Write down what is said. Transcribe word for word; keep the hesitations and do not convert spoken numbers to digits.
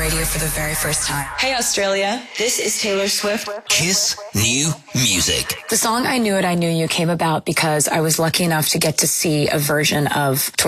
radio for the very first time. Hey, Australia. This is Taylor Swift. Kiss New Music. The song I Knew It, I Knew You came about because I was lucky enough to get to see a version of